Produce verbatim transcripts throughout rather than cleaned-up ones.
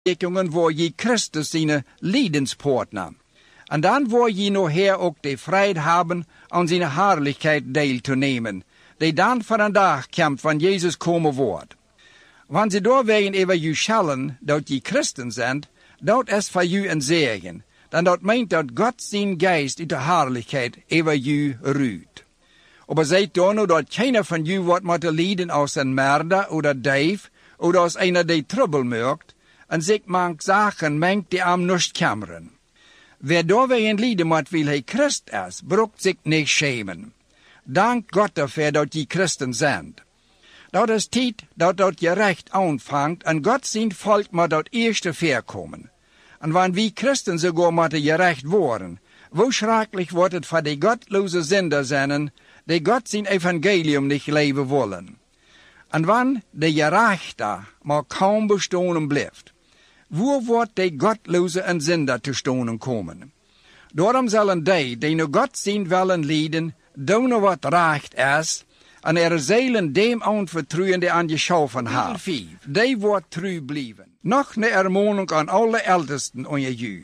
Bekingen word je Christus zijn liedenspartner. En dan word je nachher ook de vrijheid hebben aan zijn herrlichkeit deel te nemen, die dan voor een dag komt van Jezus komen wordt. Wanneer ze doorwegen over je schellen dat je christen bent, dat is voor je een zegen. Dan dat meent dat God zijn geest uit de herrlichheid over je ruht. Maar zijt dan nou dat keiner van je wordt moeten lijden als een merder oder dief, oder als einer die trubbel maakt, en zich mank zaken mengt die am nicht kammeren. Wer doorwegen lijden moet wil hij Christ is, broekt zich niet schämen. Dank God ervoor dat je christen zijn. Dat is tijd dat dat je recht aanvangt en God zijn volk moet dat eerste verkomen. En wanneer wie christen sogar moeten je recht worden, hoe schrikkelijk wordt het voor die godloze zinder zijn, die God zijn evangelium niet leven willen. En wanneer de gerechte maar kaum bestaan blijft, hoe wordt die godloze en zinder te staan komen? Daarom zullen die, die nu God zijn willen leiden, doen wat recht is, en er zeilen dem aan vertrouwen die aan geschaffen heeft. Die wordt trouw blijven. Nog een ermaning aan alle ältesten onder je.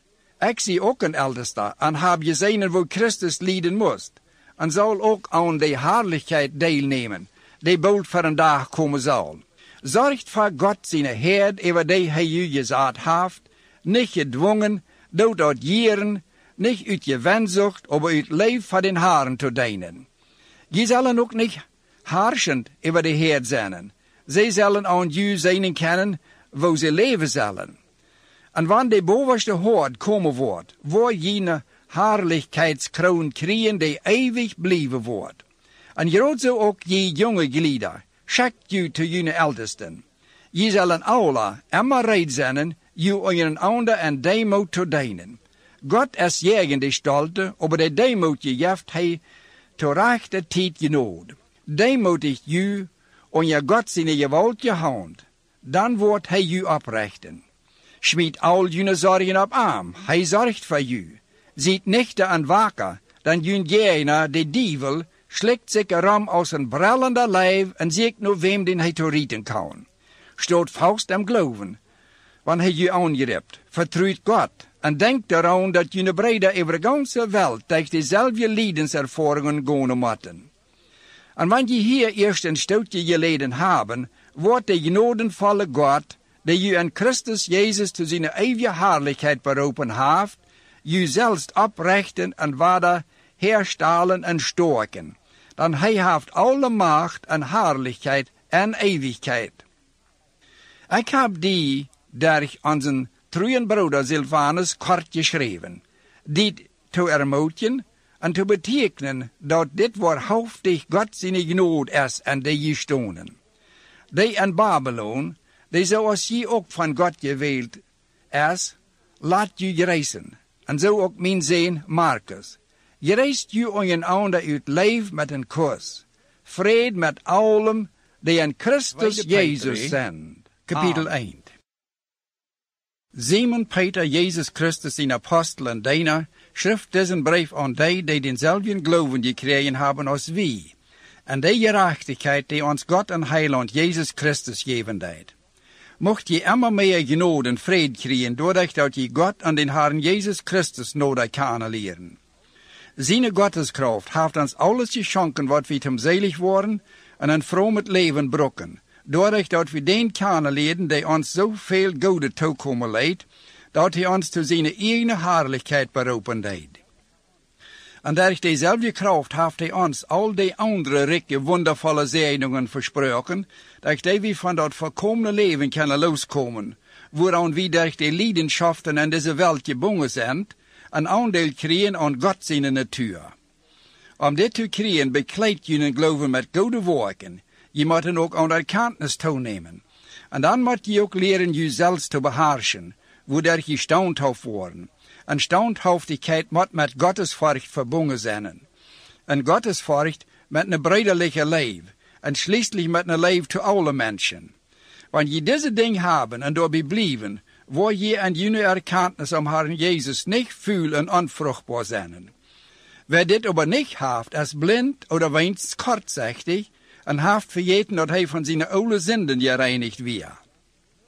Ik zie ook een älteste en heb gezien hoe Christus lijden moest, en zal ook aan de herrlichheid deelnemen, die bald voor een dag komen zal. Zorgt voor God zijn herd over die hij je gezet heeft, niet gedwongen, dood uit jaren, niet uit je wenzucht, maar uit leven voor den Herren te dienen. Je zullen ook niet herrschend over de herd zijn. Zij zullen aan je zijn kennen, wo ze leven zullen. En wanneer de bovenste hoort komen wordt, waar jene herrlichheidskroon krijgen die eeuwig blijven wordt. En groot zo ook je jonge glieder, schakt je te jene ältesten. Je zullen alle immer reid zijn, je aan een ander en deemoed te dienen. God is jegen de stolte, aber de deemoed je jeft hij te rechte tijd genood. Deemoedig je aan je God zijn gewalt je hand, dan wordt hij je oprechten. Schmied al jene zorgen op arm, hij zorgt voor je. Ziet nichte en wakker, dan jun jena de dievel slikt zich een ram aus een brellender lijf en ziet nu wem den hij te rieten kan. Stoot vast am geloven, wanneer hij je aangrijpt, vertrouwt God en denkt eraan dat je breder over de ganze wereld tegen dezelfde leidenservaringen gaan moeten. En wanneer je hier eerst een stootje geleden hebben, wordt de genodenvolle God, die je in Christus Jezus te zijn eeuwige herrlichheid beroepen heeft, je zelfs oprechten en waarde herstellen en sterken. Dan hij heeft alle macht en herrlichheid en eeuwigheid. Ik heb die door onze trouwe broeder Silvanus kort geschreven, dit te ermoedigen en te betekenen dat dit waarhaftig God zijn genade is en die je stonen. Die in Babylon, die zoals je ook van God gewild is, laat je reizen. En zo ook mijn zoon Marcus. Je reist je aan een ander uit leven met een kus. Vrede met allen die in Christus Jezus zijn. Kapitel één. Simon Peter, Jezus Christus zijn apostel en diener, schrift deze brief aan die die denzelfden geloven gekregen hebben als wij. En die gerechtigheid die ons God en Heiland Jezus Christus geven deed. Mocht je immer meer genade en vrede krijgen, doordat dat je God en den Herrn Jezus Christus nodig kan leren. Zijn Gotteskraft heeft ons alles geschonken wat we hem zelig worden en een vroom leven brokken, doordat dat we den kan leren die ons zoveel goede toekomen leidt, dat hij ons te zijn eigen herrlichkeit beroepen deed. En door dezelfde kracht heeft hij ons al die andere rijke, wondervolle zegeningen versproken, dat we van dat volkomene leven kunnen loskomen, waaraan we door de leidenschaften in deze wereld gebonden zijn, een aandeel krijgen aan God zijn natuur. Om dit te krijgen, bekleed je een geloven met goede werken. Je moet het ook aan erkennis toenemen. En dan moet je ook leren jezelf te beheersen, waardoor je standhaft worden. En standhaftigheid moet met Gottesfurcht verbonden zijn. En Gottesfurcht met een broederlijke leven. En schließlich met een leven te alle mensen. Wanneer je deze ding hebben en daarbij blijven, word je en je erkennis om Herrn Jezus niet vuil en onvruchtbaar zijn. Wer dit aber niet heeft, is blind oder wenigstens kortzichtig en heeft vergeten dat hij van zijn oude zinden gereinigd weer.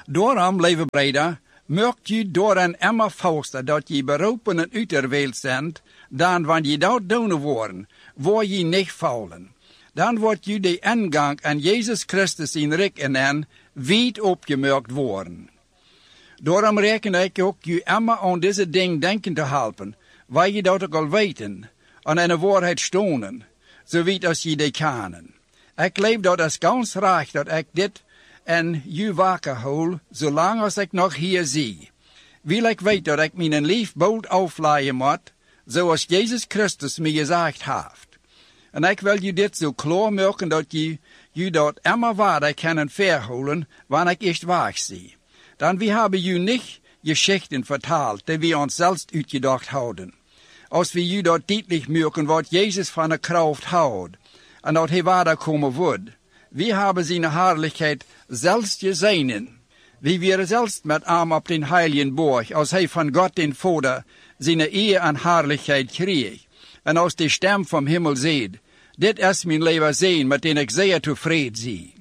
Daarom, lieve breder, merkt u door en immer vaster dat je beroepen en uiterwereld zendt, dan wanneer je dat doen worden, waar je niet faulen. Dan wordt je de ingang aan Jezus Christus in Rik en en wijd opgemerkt worden. Daarom reken ik ook je immer aan deze ding denken te helpen, waar je dat ook al weten, en in de waarheid stonen, zowiet als je die kanen. Ik leef dat als gans recht dat ik dit en je wakker hou, zolang als ik nog hier zie. Wil ik weet dat ik mijn lief bold afleiden moet, zoals Jezus Christus me gezegd heeft. En ik wil je dit zo klaar maken dat je je dat immer waardig kunnen verhouden, wanneer ik echt weg zie. Dan we hebben je niet geschichten vertaald, die we ons zelfs uitgedacht houden. Als we je dat duidelijk maken wat Jezus van de kracht houdt, en dat hij waardig komen wordt. We hebben zijn herrlijkheid zelfs gezien. We waren zelfs met hem op den heiligen borg, als hij van God den Vader zijn eer en herrlijkheid kreeg. En als de stem van hemel zei, dit is mijn leven zijn, met den ik zeer tevreden zie.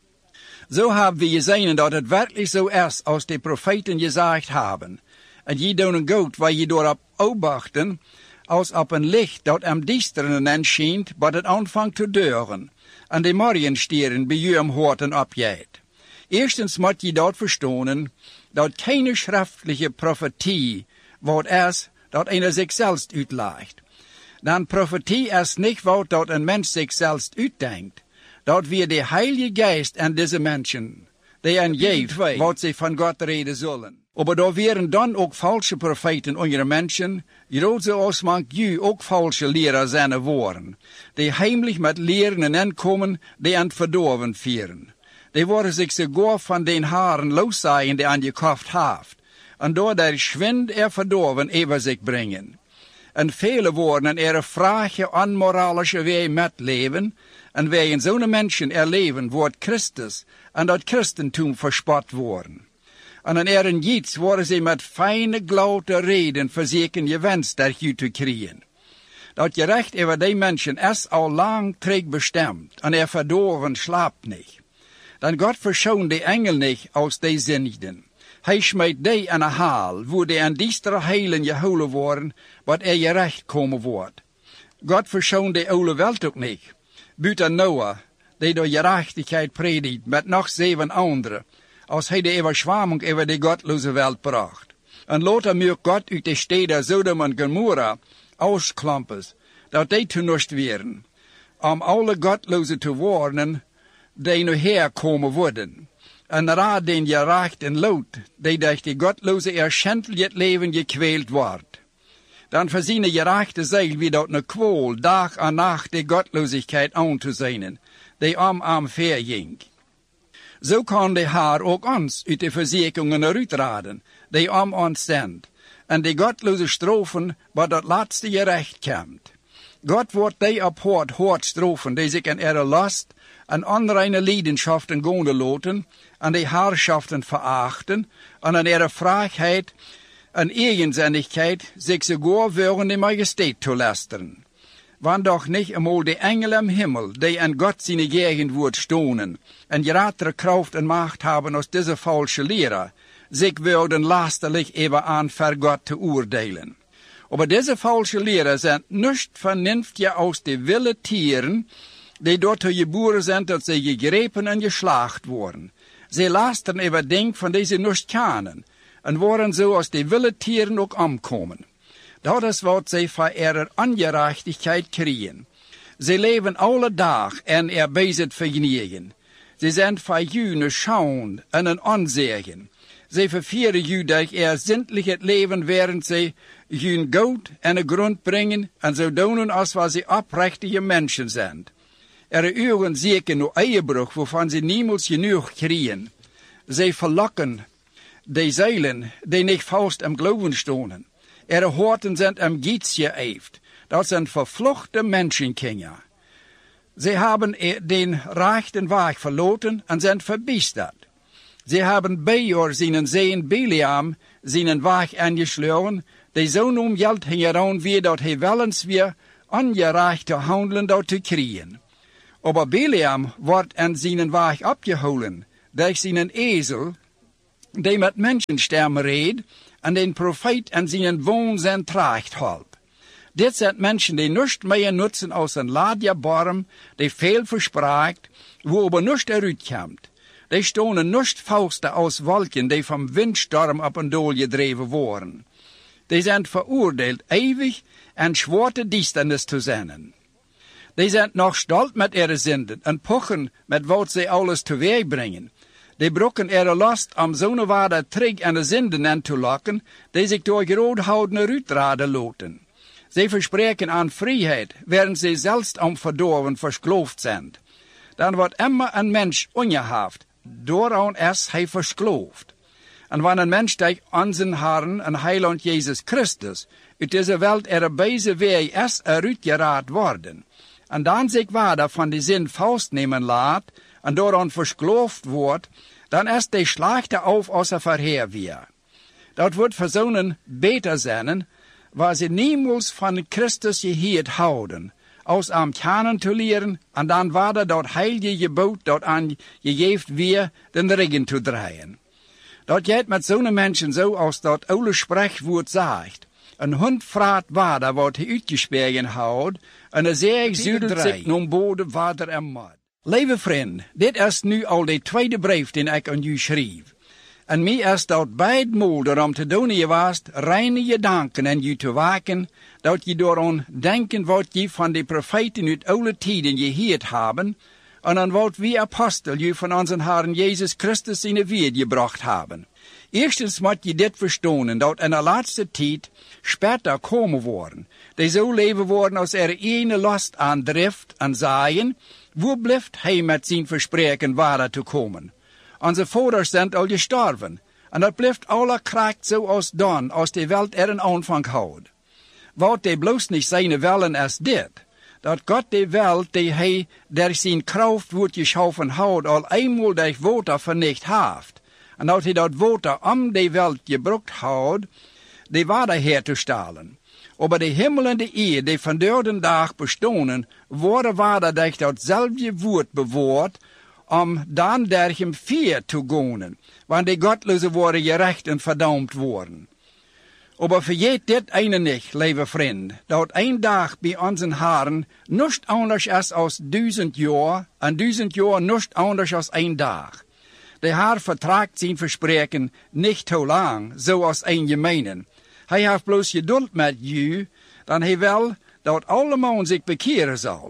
Zo hebben we gezien dat het werkelijk zo is, als de profeten gezegd hebben. En je doen een goed waar je door op opwachten, als op een licht dat am diesteren en schijnt, wat het aanvangt te deuren, en de morgenstieren bij je am horten opjaat. Eerstens moet je dat verstonen, dat keine schriftelijke profetie wat is, dat een zichzelf uitlegt. Dan profetie is niet wat dat een mens zichzelf uitdenkt, dat weer de Heilige Geest aan deze mensen, die aan geeft, wat ze van God reden zullen. Maar daar waren dan ook valse profeten onder mensen, groot zoals mank ju ook valse leraar zijn worden, die heimelijk met leren en inkomen die aan het verdorven vieren. Die worden zich sogar van den haren loszaaien die aan je kracht heeft, en door der schwind er verdorven over zich brengen. En vele worden er vrage onmoralische wij met leven, en wij in zo'n mensen erleven wordt Christus en dat Christentum verspot worden. En in eren jiets worden ze met fijne glaute reden verzekeren je wens daartoe te krijgen. Dat je recht over die mensen is al lang terug bestemd, en er verdorven slaapt niet. Dan God verschoont de engel niet als die zinnigen. Hij smijt die aan een haal, waar die aan diestere heilen gehouden worden, wat er je recht komen wordt. God verschoont de oude welt ook niet. Buiten Noah, die door gerechtigheid predikt, met nog zeven anderen, als hij de overschwamming over de godloze welt bracht. En later moet God uit de steden Sodom en Gomorra ausklampen, dat die tenust werden, om alle godloze te warnen, die nu herkomen worden. En raad den gerechten lood, die durch de godloze erschendelijk het leven gekweeld wordt. Dan verzinnen gerechte zeil wie dat ne kwol dag en nacht de godlosigheid aan te zijn, die om am verging. Zo kan de Heer ook ons uit de verzekeringen eruit raden, die om ons zijn, en de godloze strofen wat dat laatste gerecht komt. God wordt die op hoort hoort strofen, die zich in ihre last en onreine leidenschaften gaan laten, en de herrschaften verachten, en in ihre vrijheid en eigenzinnigheid zich sogar würden de majesteit toelasteren. Want doch nicht einmal de engelen im Himmel, die an Gott seine Gegenwart stonen, en gratere Kraft en Macht haben als diese falsche Lehrer, sich würden lasterlich über an für Gott zu urteilen. Aber diese falsche Lehrer sind nicht vernünftiger aus de wilde Tieren, die dort geboren sind, dat sie gegrepen en geslacht worden. Sie lastern über Ding von diese nicht kennen, en worden so als de wilde Tieren ook omkomen. Dat is wat zij van ihre ongerechtigheid kriegen. Ze leven alle dag en er bezit vergenigen. Ze zijn van jou een schaun en een onzegen. Ze vervieren jou durch er zindelijk het leven, während ze jou een goud en een grond brengen en zo doen als wat ze oprechtige mensen zijn. Er uren zeker no eiebrug, waarvan ze niemals genoeg kriegen. Ze verlokken de zeilen die niet vast am geloven stonen. Er horten sind am Giets geëft. Dat zijn vervlochte menschenkinder. Sie haben den rechten Weg verloren en zijn verbiestert. Sie haben Beor seinen Sehen Biliam seinen Weg angeschloren, die so um Geld hingeran wie dat hij wellens weer ongerechte handelen dat te kriegen. Aber Biliam wordt aan seinen Weg abgeholen, durch seinen Esel, die met menschenstemmen reed en den profeet en zijn woon zijn tracht holp. Dit zijn mensen die niets meer nutzen als een ladjaborm, die veel verspraakt, wo aber niets eruit komt. Die stonen niets fausten als wolken die vom windstorm op een doel gedreven worden. Die zijn veroordeeld eeuwig en zwarte duisternis te zijn. Die zijn nog stolz met ihre zinden en pochen met wat ze alles teweeg brengen. Die brokken ihre last om zo'n waarde terug aan de zinden en te lokken, die zich door groot houden uitraden loten. Zij verspreken aan vrijheid, während zij zelfs om verdorven verskloofd zijn. Dan wordt immer een mens ongehaft, dooraan is hij verskloofd. En wanneer een mens tegen onze Herren en Heiland Jezus Christus uit deze wereld er deze weg is eruit geraad worden, en dan zich waarde van die zin vastnemen laat, en dooraan verskloofd wordt, dan is de slechte auf als er verheer weer. Dat wordt voor zo'n beter zijn, waar ze niemals van Christus geheerd houden, als am kennen te leren, en dan waarde dat heilige gebod dat aan gegeven weer den regen te draaien. Dat gaat met zo'n mensen zo als dat oude spreekwoord zegt. Een hond vraagt waarde wat hij uitgespergen houdt, en een zeeg zuidelt zich nom bode water en mud. Lieve vriend, dit is nu al de tweede brief die ik aan u schreef. En mij is dat beidmoedig om te doen je was, reine je danken en je te waken, dat je door denken wat je van de profeten uit oude tijden geheerd hebben, en aan wat we apostel je van onze Herren Jezus Christus in de wereld gebracht hebben. Eerstens moet je dit verstaan, dat in de laatste tijd später komen worden, die zo leven worden als er ene last aan drift en zaaien, wo blijft hij met zijn verspreken waar te komen? Onze vaders zijn al gestorven, en dat blijft alle kracht zoals dan, als de wereld er een aanvang houdt. Wat de bloos niet zijn willen is dit, dat God de wereld die hij der zijn kracht wordt geschaffen houdt, al eenmaal de water vernicht heeft, en dat hij dat water om de wereld gebruikt houdt, de waarde her te stellen. Aber de hemel en de eer, die van de dag bestonen, worden waarde dat datzelfde woord bewoord, om dan dergem vier te gonen, want de godloze worden gerecht en verdaamd worden. Aber vergeet dit ene niet, lieve vriend, dat een dag bij onze Herren niet anders is als duizend jaar, en duizend jaar niet anders als een dag. De Heer vertraagt zijn verspreken niet te lang, zoals een gemeenen. Hij heeft bloos geduld met u, dan hij wil dat allemaal zich bekeren zal.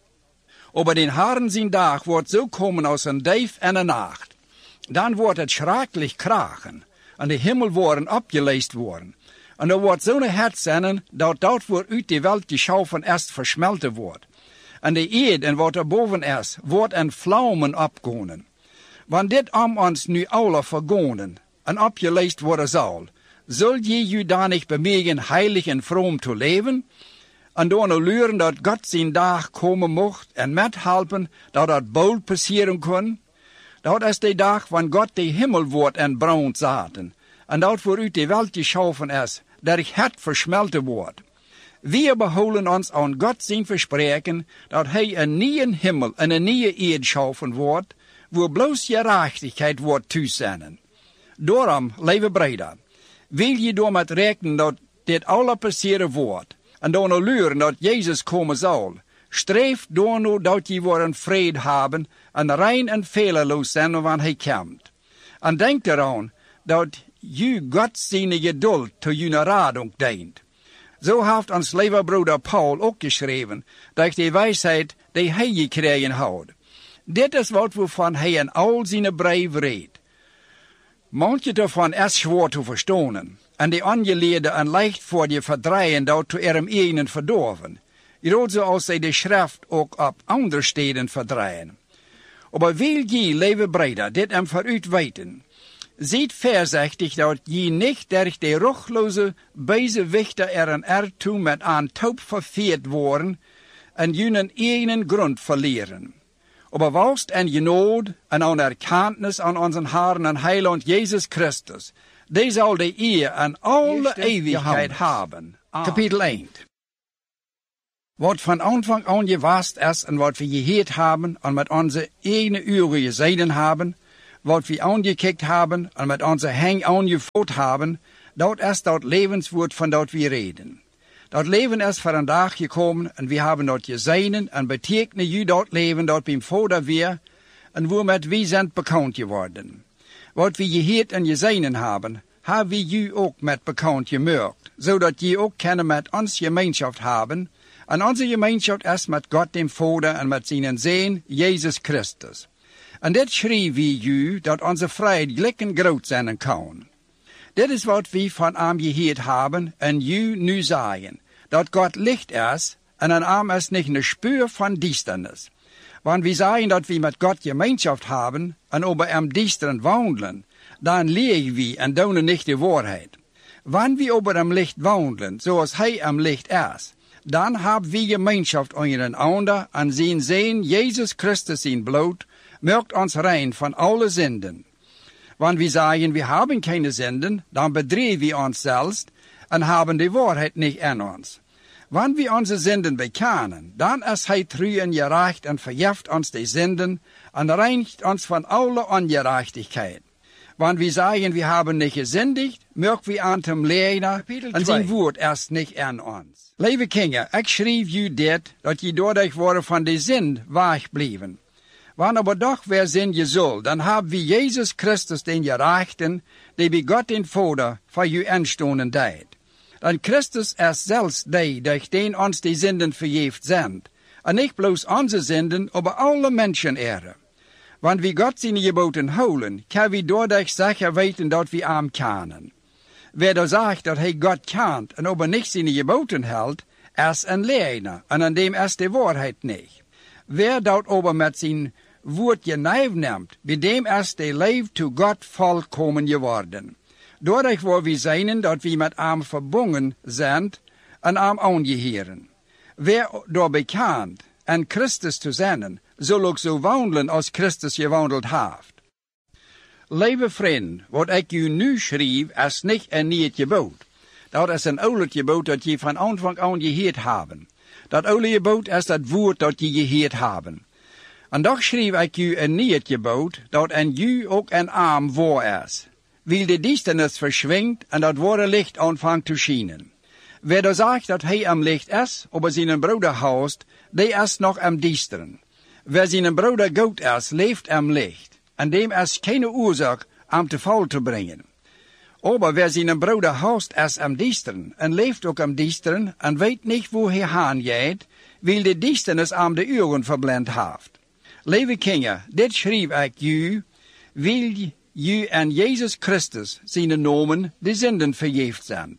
Aber den Herren zijn dag wordt zo komen als een duif en een nacht. Dan wordt het schrikkelijk kraken, en de hemel worden opgeleest worden. En er wordt zo'n hert zijn, dat dat voor uit de wereld geschaffen is versmelten wordt. En de eerd en wat er boven is, wordt in vlammen opkomen. Want dit om ons nu alle vergonen, en opgeleest worden zal, zul je u dan niet bemegen heilig en vroom te leven, en door nou leren dat God zijn dag komen mocht en met helpen dat dat bold passeren kon. Dat is de dag wanneer God de hemel wordt en brand zaten, en dat voor u de wereld geschaffen is, dat het versmelten wordt. We behouden ons aan God zijn verspreken dat hij een nieuwe hemel en een nieuwe eerd schaffen wordt, waar bloos gerechtigheid wordt toezennen. Daarom, lieve breder, wil je door met rekenen dat dit alle passeren wordt, en door nou leren dat Jezus komen zal, streef door nou dat je worden vrede hebben en rein en felerloos zijn wanneer hij komt. En denk eraan dat je God zijn geduld te je radung dient. Zo heeft ons lieve broeder Paul ook geschreven, dat de wijsheid die hij gekregen houdt. Dit is wat waarvan hij in al zijn brieven redt. Manche daarvan is zwaar te verstaan, en de ongeleerde en leicht voor je verdrijven dat te ihrem eigen verdorven. Groot zoals zij de schrift ook op andere steden verdrijven. Maar wil je, lieve breder, dit en vooruit weten, ziet voorzichtig dat je niet durch de ruchloze bezewichten er en ertoe met aan touw verveerd worden en je eigen grond verleren. Aber walst en genood en aan erkenntnis aan onze Herren en Heiland Jezus Christus, die zal de eer en alle eeuwigheid hebben. Kapitel één. Wat van aanvang aan gewast is en wat we geheerd hebben en met onze eigen uren gezeten hebben, wat we aangekijkt hebben en met onze hang aangevoerd hebben, dat is dat levenswoord van dat we reden. Dat leven is vandaag gekomen en we hebben dat gezien en betekenen u dat leven dat beim Vader weer en waarmee we zijn bekend geworden. Wat we gehoord en gezien hebben, hebben we u ook met bekend gemaakt, zodat je ook kunnen met ons gemeenschap hebben. En onze gemeenschap is met God dem Vader en met zijn Zoon, Jezus Christus. En dit schreef we u, dat onze vrijheid glikken groot zijn kan. Dit is wat we van hem gehoord hebben en u nu zeggen, dat God licht is en aan hem is niet een speur van duisternis. Want we zeggen dat we met God gemeenschap hebben en over hem duisteren wandelen, dan liegen we en doen niet de waarheid. Wanneer we over hem licht wandelen, zoals hij hem licht is, dan hebben we gemeenschap ondereinander en zijn Zoon Jezus Christus zijn bloed maakt ons rein van alle zinden. Wanneer we zeggen we hebben keine zinden, dan bedriegen we ons zelfs en hebben de waarheid niet in ons. Wanneer we onze zinden bekennen, dan is hij trouw en gerecht en vergeeft ons de zinden en reinigt ons van alle ongerechtigheid. Wanneer we zeggen we hebben niet gezündigd, merken we aan hem lijden en zijn woord is niet in ons. Lieve kinderen, ik schreef u dit, dat je doordat worden van de zin wegbleven. Wanneer aber doch wer zin je zul, dan hebben we Jezus Christus den gerechten, die bij God den Vader voor u instonden deed. Dan Christus is zelfs die, durch den ons die zinden vergeeft zijn. En niet bloos onze zinden, aber alle mensen ere. Want wie God zijn geboten houden, kan we doordat zeker weten dat we hem kennen. Wer da zegt dat hij God kent en aber niet zijn geboten houdt, is een leugenaar en aan dem is de waarheid niet. Wer dat aber met zijn woord genijf neemt, bij dem is de leef to God volkomen geworden. Doordat we zijn dat we met hem verbonden zijn en hem aangeheren. Wer door bekend en Christus te zijn, zal ook zo wandelen als Christus gewandeld heeft. Lieve vriend, wat ik u nu schreef, is niet een nieuw gebod. Dat is een oude gebod dat je van aanvang aan gehoord hebben. Dat oude gebod is dat woord dat je gehoord hebben. En toch schreef ik u een nieuw gebod, dat in u ook een arm waar is. Wil de duisternis verschwindt en dat ware licht aanvangt te schijnen. Wer da zegt dat hij am licht is, aber zijn broeder haust, die is nog am duisteren. Wer zijn broeder goed is, leeft am licht, en dem is keine oorzaak am te val te brengen. Aber wer zijn broeder haust is am duisteren, en leeft ook am duisteren, en weet niet wo hij haan gaat, wil de duisternis am de ogen verblind heeft. Lieve kinderen, dit schreef ik u, wil u en Jezus Christus zijn nomen de zinden vergeeft zijn.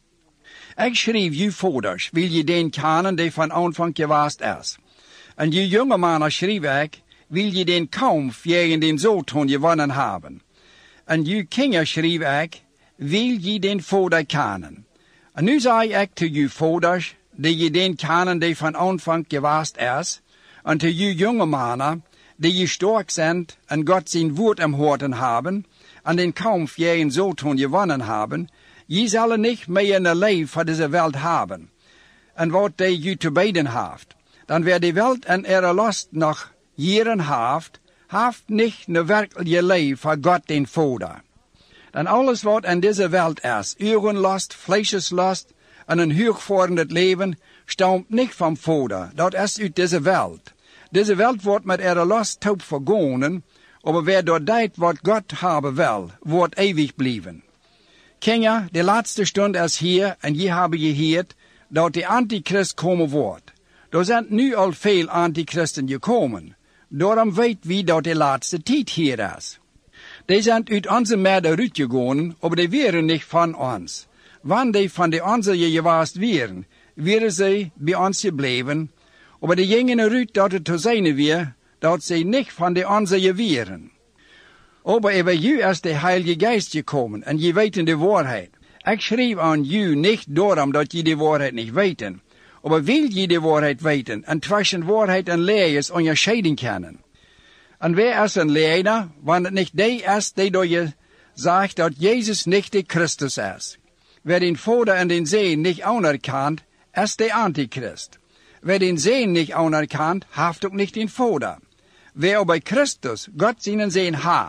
Ik schreef u vaders, wil je den kennen die van aanvang geweest is. En je jonge mannen schreef ik, wil je den kampf tegen den Satan gewonnen hebben. En je kinderen schreef ik, wil je den vader kennen. En nu zei ik te je vaders, die je den kennen die van aanvang geweest is, en te je jonge mannen, die je sterk zijn en God zijn woord am horen hebben, en den kampf tegen Satan gewonnen hebben, je zullen niet meer een leven voor deze wereld hebben. En wat die je te beden heeft, dan weer de wereld en er last nog jaren heeft, heeft niet een werkelijke leven voor God den Vader. Dan alles wat in deze wereld is, urenlast, vleescheslast en een hoogvorderend leven, stamt niet van Vader. Dat is uit deze wereld. Deze wereld wordt met er last taub vergonen, aber wer door deed wat God hebben wil, wordt eeuwig blijven. Kinderen, de laatste stund is hier en je hebben gehoord dat de antichrist komen wordt. Er zijn nu al veel antichristen gekomen. Daarom weet wie dat de laatste tijd hier is. Die zijn uit onze midden uitgegaan, maar die waren niet van ons. Wanneer die van de onze geweest waren, waren ze bij ons gebleven, maar die gingen eruit dat het te zijn weer, dat ze niet van de onze waren. Aber über ju is de Heilige Geist gekomen en je weten de waarheid. Ik schreef aan ju niet daarom dat je de waarheid niet weten, aber wil je de waarheid weten en tussen waarheid en leers onderscheiden kennen. En wer is een leider, wanneer het niet die is die door je zegt dat Jezus niet de Christus is. Wer den Vader en den Zoon niet anerkent, is de Antichrist. Wer den Zoon niet anerkent, heeft ook niet den Vader. Wer aber Christus, Gott seinen Sohn haft,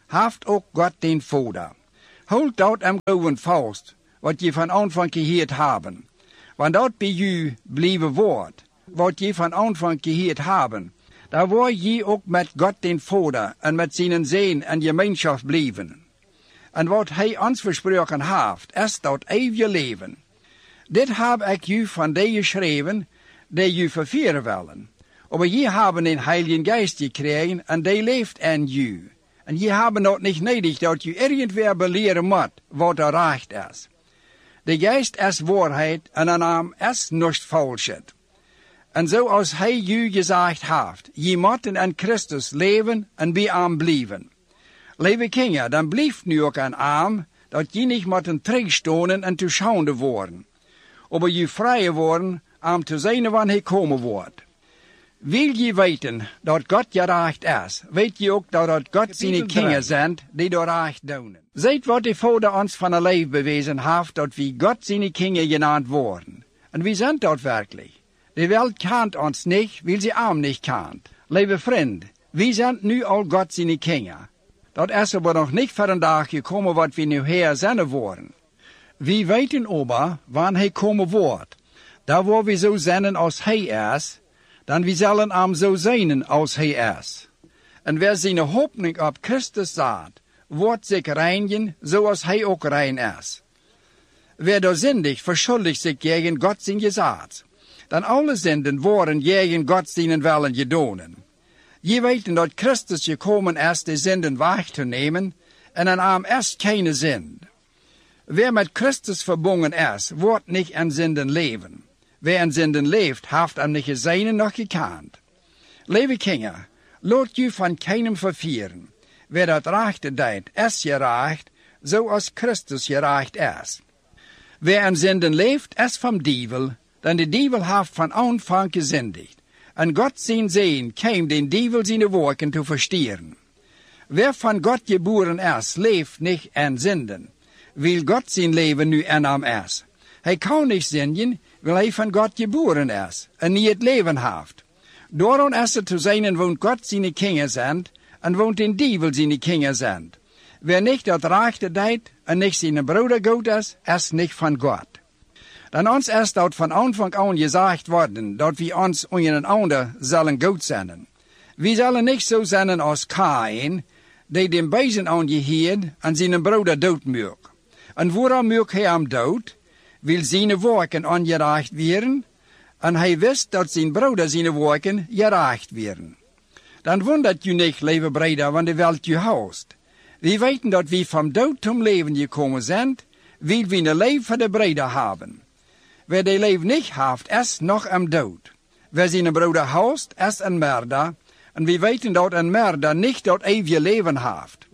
haft ook Gott den Vader. Houd dat am geloven vast, wat je van aanvang gehoord hebben. Want dat bij u blijven woord, wat je van aanvang gehoord hebben. Daar word je ook met God den Vader en met zijn Zoon en gemeenschap blijven. En wat hij ons versproken heeft, is dat eeuwige leven. Dit heb ik u van die geschreven, die u vervieren willen. Maar je hebben een Heilige Geest gekregen en die leeft in u. En je hebben dat niet nodig dat je irgendwer beleren moet wat er recht is. De Geest is waarheid en een naam is niets falschheid. En zoals hij u gezegd heeft, je moet in Christus leven en bij hem blijven. Lieve kinderen, dan blijft nu ook aan hem, dat je niet moet terugstonen en te schande worden. Maar je vrij worden om te zijn wanneer hij komen wordt. Wil je weten dat God gerecht is, weet je ook dat God zijn kinderen zijn die door recht doen. Ziet wat de Vader ons van een leven bewezen heeft, dat we God zijn kinderen genaamd worden. En wie zijn dat werkelijk? De wereld kent ons niet, wil ze hem niet kent. Lieve vriend, we zijn nu al God zijn kinderen. Dat is aber nog niet voor een dag gekomen wat we nu hier zijn worden. We weten aber, wanneer hij komen wordt. Daar waar we zo zijn als hij is, dan we zullen hem zo zijn als hij is. En wer zijn hoopning op Christus zet, wordt zich reinigen zoals hij ook rein is. Wer door zindig verschuldigt zich tegen God zijn gezet, dan alle zinden worden tegen God zijn willen gedaan. Je weet dat Christus gekomen is de zinden weg te nemen, en aan hem is keine zind. Wer met Christus verbonden is, wordt niet in zinden leven. Wer in zinden leeft, heeft hem niet gezien noch gekend. Lieve kinderen, laat je van keinem vervieren. Wer dat rechte deed, is gerecht, zoals Christus gerecht is. Wer in zinden leeft, is van dievel, dan de dievel heeft van aanvang gezindigd. En God zijn zin kwam den dievel zijn werken te verstieren. Wer van God geboren is, leeft niet in zinden, wil God zijn leven nu in hem is. Hij kan niet zindigen, wil hij van God geboren is en niet het leven heeft. Daarom is het te zijn woont God zijn kinderen zijn en woont den dievel zijn kinderen zijn. Wer niet dat rechte deed en niet zijn broeder goed is, is niet van God. Dan ons is dat van aanvang aan gezegd worden, dat we ons onder een ander zullen goed zijn. We zullen niet zo zijn als Kain, die den bezen aangeheerd en zijn broeder doodmaakt. En waarom maakt hij hem dood? Wil zijn werken ongerecht werden, en hij wist dat zijn broeder zijn werken gerecht werden. Dan wondert u niet, lieve broeder, want de wereld je houst. We weten dat we van dood tot leven gekomen zijn, wil we een leven voor de broeder hebben. Wer de leven niet heeft, is nog am dood. Wer zijn broeder houst, is een merder, en we weten dat een merder niet dat eeuwige leven heeft.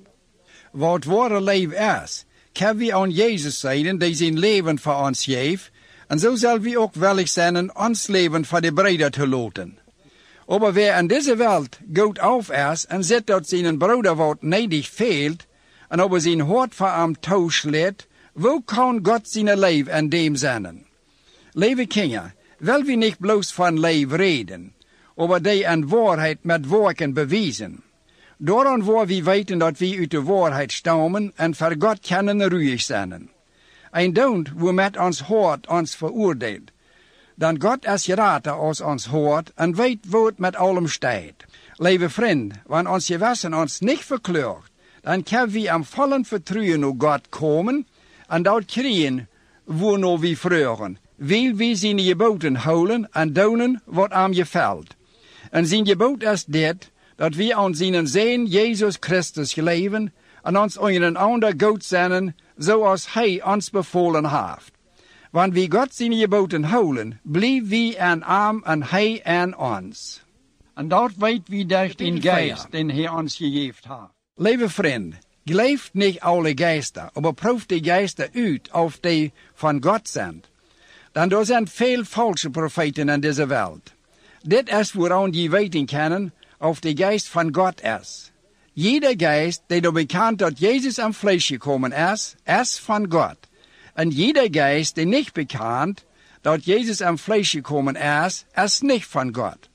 Wat ware leven is, kan we aan Jezus zeggen, die zijn leven voor ons geeft, en zo zullen we ook willig zijn ons leven voor de broeder te laten. Maar wer in deze wereld goed af is, en ziet dat zijn broeder wat nedig veelt, en over zijn hart voor hem toeslaat, hoe kan God zijn leven in dem zijn? Lieve kinderen, wil we niet bloos van leven reden, maar die in waarheid met werken bewijzen. Daarom waar we weten dat we uit de waarheid stammen en voor God kunnen ruig zijn. En don't we met ons hart ons veroordeelt. Dan God is gerater als ons hart en weet wat het met allem staat. Lieve vriend, wanneer ons gewissen ons niet verkleurt, dan kunnen we am vollen vertrouwen naar God komen en dat krijgen waarnaar we vragen. Wil we zijn geboden houden en doen wat aan je valt. En zijn gebod is dit, dat we aan zijn Zoon Jezus Christus geleven en ons onder een ander goed zijn, zoals hij ons bevolen heeft. Want wie God zijn geboden houden, blijven we aan hem en hij aan ons. En dat weet wie durch den Geist, den hij ons gegeven heeft. Lieve vriend, geloof niet alle geesten, maar proef de geesten uit of die van God zijn. Dan er zijn veel falsche profeten in deze wereld. Dit is waaraan je weten kan of de geest van God is. Jeder geest die er bekend dat Jezus aan vlees gekomen is, is van God. En jeder geest die niet bekend dat Jezus aan vlees gekomen is, is niet van God.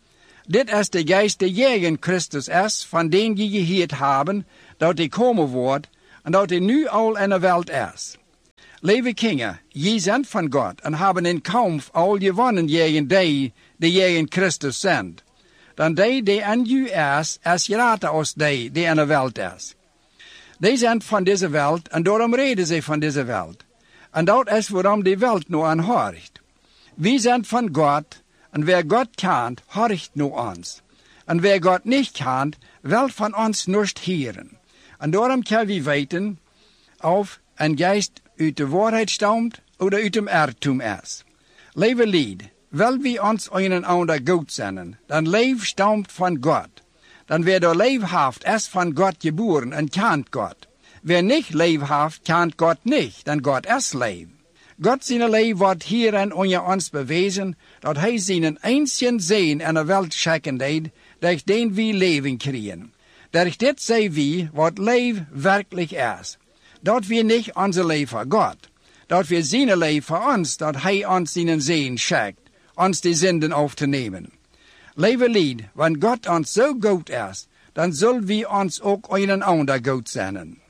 Dit is de geest die jegen Christus is, van den je gehoord hebben, dat hij komen wordt, en dat hij nu al in de wereld is. Lieve kinderen, je zijn van God, en hebben in kampf al gewonnen jegen die, die jegen Christus zijn. Dan die die in u is, is greater als die, die in de wereld is. Die zijn van deze wereld, en daarom reden ze van deze wereld. En dat is waarom de wereld nu aan hoort. Wij zijn van God, en wer God kent, hoort nu ons. En wer God niet kent, wil van ons niet horen. En daarom kan we weten, of een geest uit de waarheid stamt, of uit dem ertum is. Lieve lied, wil we ons een ander goed zijn, dan leef stamt van God. Dan wer door leefhaft is van God geboren en kent God. Wer niet leefhaft, kent God niet, dan God is leef. God zijn leef wordt hierin onder ons bewezen, dat hij zijn einzigen zin in de wereld schikken deed, durch den we leven krijgen. Durch dit zei we, wat leef werkelijk is. Dat we niet onze leef voor God, dat we zijn leef voor ons, dat hij ons zijn zin schikt, ons die zinden af te nemen. Lieve lied, wanneer God ons zo goed is, dan zullen we ons ook een ander goed zijn.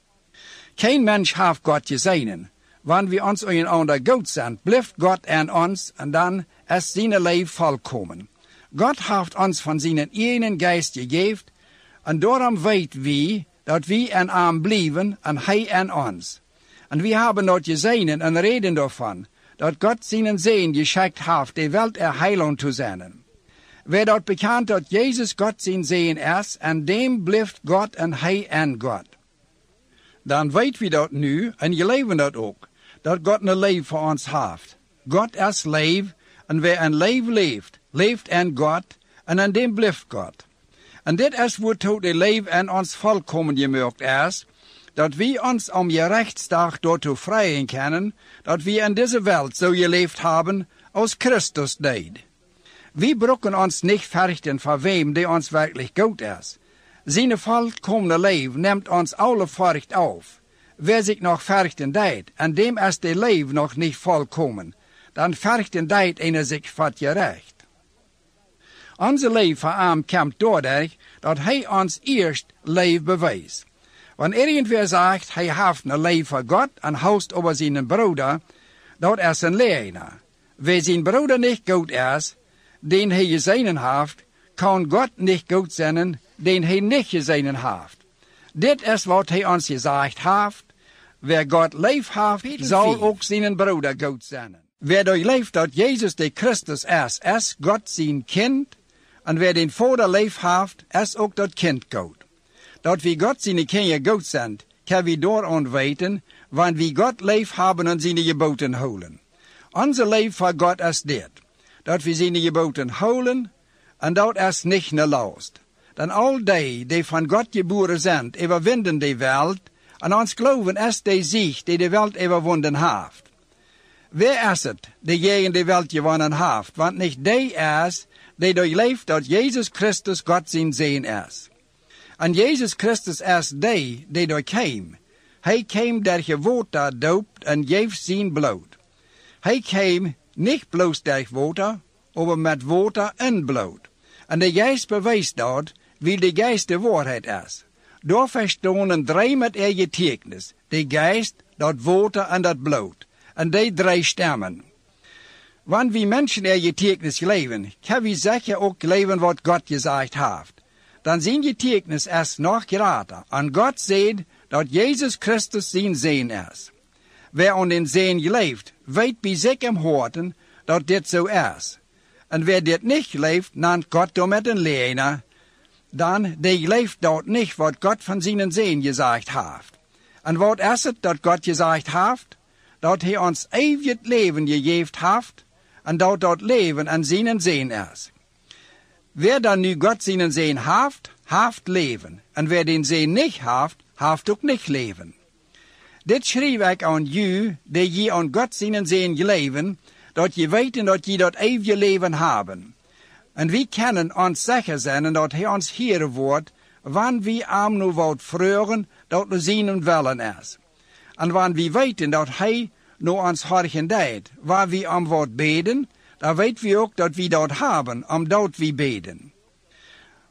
Geen mens heeft God gezien. Wanneer we ons een ander goed zijn, blijft God aan ons en dan is zijn leven volkomen. God heeft ons van zijn ene geest gegeven en daarom weten we dat we aan hem blijven en hij aan ons. En we hebben dat gezien en reden daarvan, dat God zijn zin geschikt heeft de wereld er heiland te zijn. Wer dat bekend dat Jezus God zijn zin is, en dem blijft God en hij aan God. Dan weten we dat nu, en je leven dat ook, dat God een leven voor ons heeft. God is leven, en wer een leven leeft, leeft aan God, en aan dem blijft God. En dit is waartoe de leven aan ons volkomen gemaakt is, dat we ons om je rechtsdag daartoe vrijen kunnen, dat we in deze wereld zo geleefd hebben, als Christus deed. We brokken ons niet verrichten van wem die ons werkelijk goed is. Zijn volkomene leven neemt ons alle furcht af. Wer zich nog verrichten deed, en dem is de leven nog niet volkomen, dan verrichten deed ene zich wat gerecht. Onze leven voor hem komt doordat dat hij ons eerst leven bewijst. Wanneer irgendwer zegt, hij heeft een leven voor God en houdt over zijn broeder, dat is een leugenaar. Wie zijn broeder niet goed is, den hij gezien heeft, kan God niet goed zijn, den hij niet gezien heeft. Dit is wat hij ons gezegd heeft. Wer God lief heeft, zal ook zijn broeder goed zijn. Wer doorleeft dat Jezus de Christus is, is God zijn kind. En wer den Vader lief heeft, is ook dat kind goed. Dat we God zijn kinderen goed zijn, kan we door weten, wanneer we God lief hebben en zijn geboten houden. Onze lief voor God is dit, dat we zijn geboten houden, en dat is niet een last. Dan al die, die van God geboren zijn, overwinnen de wereld, en ons geloven is de zich die de wereld overwonnen heeft. Wie is het, die tegen de wereld gewonnen heeft? Want niet die is, die doorleeft dat Jezus Christus God zijn zin is. En Jezus Christus is die, die door kwam. Hij kwam door water doopt en geeft zijn bloed. Hij kwam niet bloos door water, maar met water en bloed. En de geest bewijst dat, wie de geest de waarheid is. Door verstonen drie met er getekens, de geest, dat water en dat bloed. En die drie stemmen. Wanneer we mensen er getekens leven, kan we zeker ook leven wat God gezegd heeft. Dan zijn getekens is nog greater. En God zegt dat Jezus Christus zijn zin is. Wer aan den zin geleefd, weet bij zich im hoorten dat dit zo is. En wer dit niet leeft, nandt God door met een leugenaar, dan die leeft dat niet wat God van zijn zin gezegd heeft. En wat is het dat God gezegd heeft? Dat hij ons eeuwig leven gegeven heeft, en dat dat leven aan zijn zin is. Wer dan nu God zijn zin heeft, heeft leven. En wer den zin niet heeft, heeft ook niet leven. Dit schreef ik aan u, die je aan God zijn zin geleven, dat je weten dat je dat eeuwige leven hebben. En we kunnen ons zeker zijn dat hij ons Heer wordt, wanneer we hem nu wat vragen, dat we zijn willen is. En wanneer we weten dat hij nu ons horchen deed, waar we om wat beden, dan weten we ook dat we dat hebben, omdat we beden.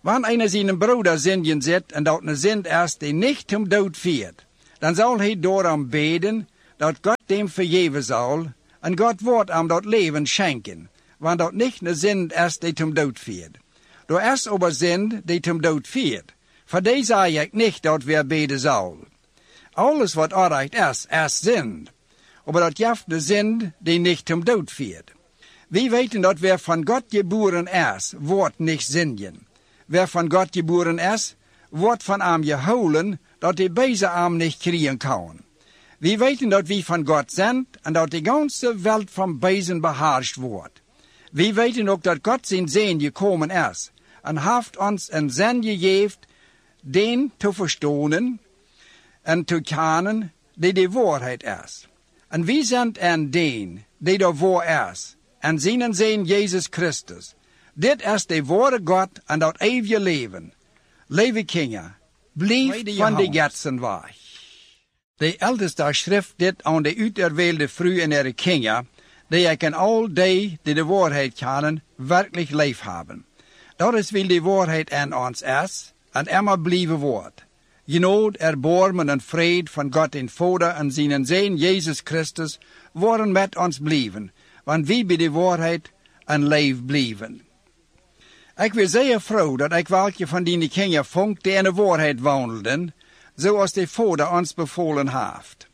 Wanneer einer zijn broeder zindjen zet en dat een zind is die niet hem dood viert, dan zal hij daarom beden dat God hem vergeven zal en God wordt hem dat leven schenken, want dat niet een zind is die hem dood viert. Door is aber zind die hem dood viert. Voor die zei ik niet dat we beden zal. Alles wat onrecht is, is zind. Maar dat jaft de zind die niet hem dood viert. We weten dat wer van God geboren is, wordt niet zindjen. Wer van God geboren is, wordt van hem gehouden, dat hij deze hem niet krijgen kan. We weten dat we van God zijn en dat de ganze wereld van bezen beheerscht wordt. We weten ook dat God zijn zin gekomen is en heeft ons een zin gegeven, den te verstaan en te kennen die de waarheid is. En we zijn een den die de waar is, en zijn zin Jezus Christus. Dit is de ware God en dat eeuwige leven. Lieve kinderen, blijf van de getsen weg. De älteste schrift dit aan de uiterwählte vrouw en ihre kinderen, die ik en al die die de waarheid kennen, werkelijk lief hebben. Dat is wil de waarheid in ons is, en immer blijven wordt. Genood, erbarmen en vrede van God en Vader en zijn Zoon Jezus Christus worden met ons blijven, want wie bij de waarheid en leef blijven. Ik wil zeer vrouw dat ik welke van die kinderen vond die in de waarheid wandelden, zoals de Vader ons bevolen heeft.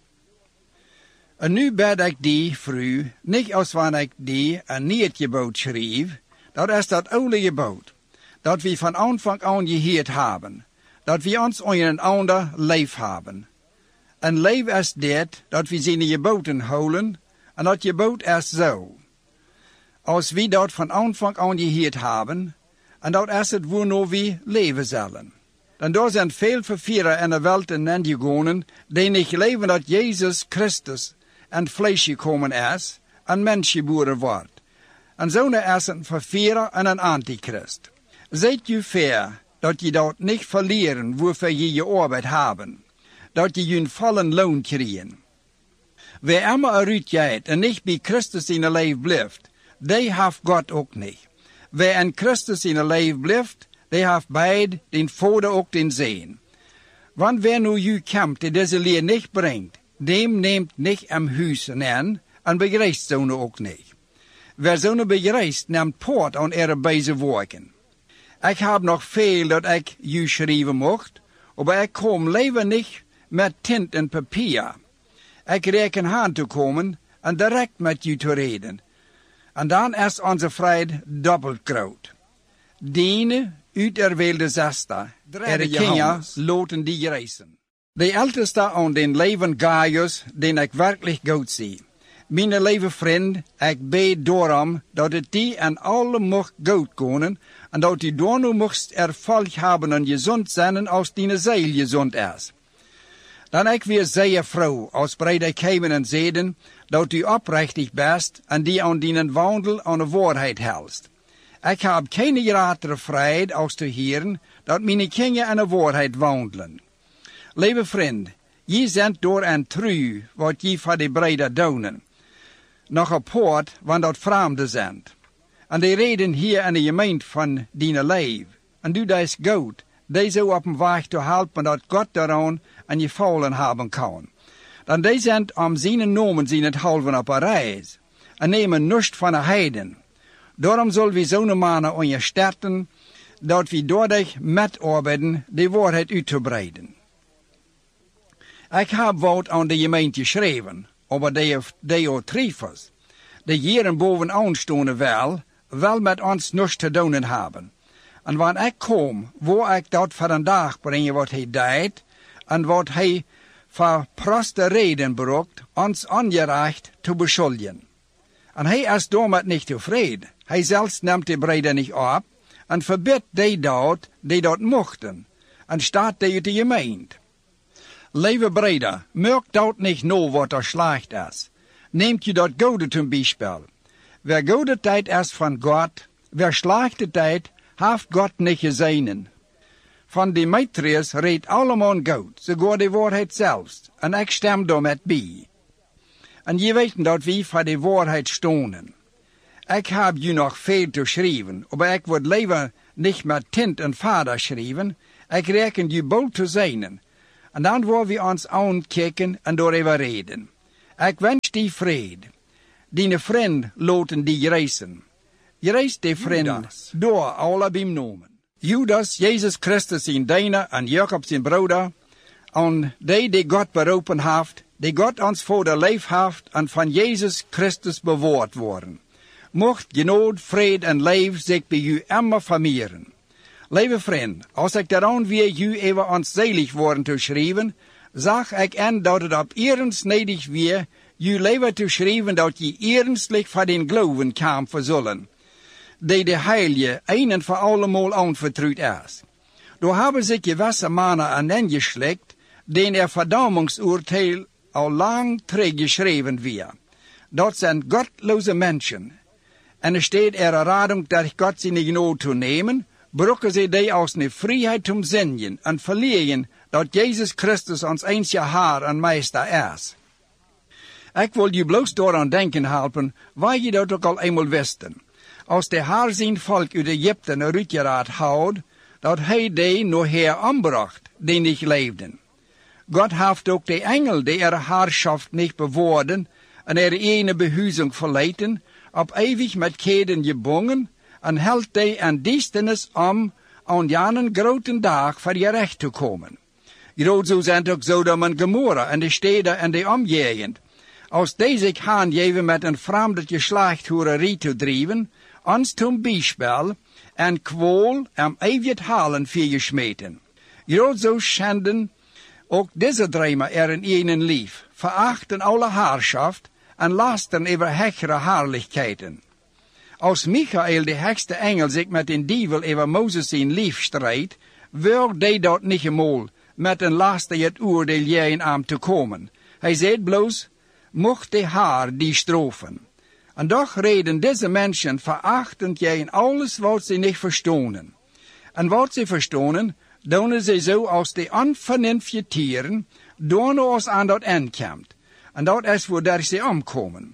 En nu bid ik die vrouw, niet als wanneer ik die een nieuw gebod schreef, dat is dat oude gebod, dat we van aanvang aan gehoord hebben, dat we ons aan een ander lief hebben. En lief is dit, dat we zijn geboden houden, en dat gebod is zo. Als we dat van aanvang aan gehoord hebben, en dat is het waarna we leven zullen. Dan er zijn veel vervierers in de wereld en gegaan, die niet leven dat Jezus Christus en vlees gekomen is, en mens geboren wordt. En zo'n is een vervierer en een antichrist. Zijt u fair dat je dat niet verleren waarvoor je je arbeid hebben, dat je een vollen loon krijgen. Wie immer eruit gaat en niet bij Christus in het leven blijft, die heeft God ook niet. Wie in Christus in het leven blijft, die heeft beide den Vader ook den Zoon. Want wer nu u komt die deze leer niet brengt, dem neemt niet am huizen aan en begrijpt zo'n ook niet. Wer zo'n begrijpt, neemt poort aan ihre beide werken. Ik heb nog veel dat ik u schrijven mocht, maar ik kom leven niet met tint en papier. Ik reken aan te komen en direct met u te reden. En dan is onze vrede dubbel groot. Diene uiterwählte zester, er kinderen loten die reizen. De älteste aan den leven Gaius, den ik werkelijk goed zie. Mijn lieve vriend, ik bid daarom dat het die en alle mocht goed gaan, en dat die door nu mocht erfolg hebben en gezond zijn als die ziel gezond is. Dan ik weer zeer vrouw, als breidheid en zeden, dat u oprechtig best en die aan die wandel aan de waarheid helst. Ik heb geen grotere vrijheid als te horen dat mijn kinderen aan de waarheid wandelen. Lieve vriend, je zendt door en trouw wat je voor de breder doen. Nog een poort, want dat vreemde zendt. En die reden hier in de gemeente van die leven. En doe dat goed, deze op een weg te helpen dat God daaraan en je vallen hebben kan. Dan die zijn om zijn nomen zijn het halven op een reis. En nemen nust van de heiden. Daarom zullen we zo'n mannen aan je starten, dat we doordat met arbeiden de waarheid uit te breiden. Ik heb wat aan de gemeente geschreven, maar de, de triefers, de hier bovenaan stonden wel, wel met ons niets te doen hebben. En wanneer ik kom, waar ik dat vandaag brengen wat hij deed, en wat hij voor proste reden brokt, ons ongerecht te beschuldigen. En hij is daarmee niet tevreden. Hij zelfs neemt de breder niet op, en verbiedt die dat, die dat mochten, en staat die uit de gemeente. Lieve breder, merk dat niet nou wat er slecht is. Neemt je dat goede ten bijspel. Wer goede tijd is van God, wer slechte tijd, heeft God niet gezien. Van Demetrius redt allemaal goed, sogar de waarheid zelfs, en ik stem daarmee bij. En je weet dat we voor de waarheid stonden. Ik heb je nog veel te schrijven, maar ik word liever nicht met tint en vader schrijven. Ik reken je bol te zijn. En dan wil we ons aankijken en daarover reden. Ik wens die vrede. Die vriend loten die reizen. Je reist die vriend door alle biem nomen. Judas, Jezus Christus in deine en Jacob zijn broeder. En die die God beroepen heeft, die God ons voor de leef heeft en van Jezus Christus bewoord worden. Mocht genood, vrede en leef zich bij u immer vermeeren. Lieve vriend, als ik daaraan weer u even ons zelig worden te schrijven, zag ik en dat het op eerens nedig weer u leven te schrijven dat je eernstig van den geloven kan verzullen, die de heilige een en voor allemaal aanvertrouwd is. Door hebben zich gewisse mannen aan ingeschlekt, den er verdammingsoordeel al lang teruggeschreven weer. Dat zijn gottloze mensen. En er staat er een rading dat God zijn genood te nemen, brokken ze die als een vrijheid om zingen en verliezen dat Jezus Christus ons einzige Heer en Meester is. Ik wil je bloos daaraan denken helpen, waar je dat ook al eenmaal wisten. Als de Heer zijn volk uit Egypte uitgeraad houdt, dat hij die nog her aanbracht, die niet leefden. God heeft ook de engel die er heerschaft niet bewoorden en er ene behuizing verleiden, op eeuwig met keden gebonden, en held die aan duisternis om aan jaren grote dag voor je recht te komen. Groot zo zijn ook Sodom en Gomorra en de steden en de omgegend. Als die zich aangeven met een vreemde geslachthoererie te drijven, ons ten bijspel en kwol en eeuwig halen viergesmeten. Groot zo schenden ook deze dreimer er in een lief, verachten alle heerschaft en lasten over hechere heerlijkheden. Als Michael, de hekste engel, zich met den dievel over Mozes zijn lief strijdt, wil die dat niet eenmaal met een laster het oordeel jij aan te komen. Hij zegt bloos, mocht de haar die strofen. En doch reden deze mensen verachtend jij in alles wat ze niet verstonen. En wat ze verstonen, doen ze zo als de onvernünftige tieren, doen als aan dat aankomt. En dat is waar ze omkomen.